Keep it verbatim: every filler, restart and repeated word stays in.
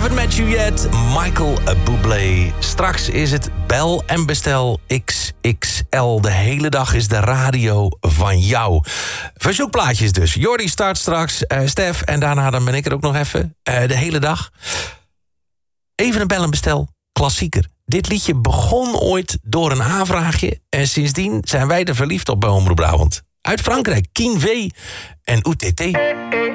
Haven't Met You Yet, Michael Bublé. Straks is het bel en bestel X X L. De hele dag is de radio van jou. Verzoekplaatjes dus. Jordi start straks, uh, Stef, en daarna dan ben ik er ook nog even. Uh, de hele dag. Even een bel en bestel, klassieker. Dit liedje begon ooit door een aanvraagje en sindsdien zijn wij er verliefd op bij Omroep Brabant. Uit Frankrijk, King V en O T T.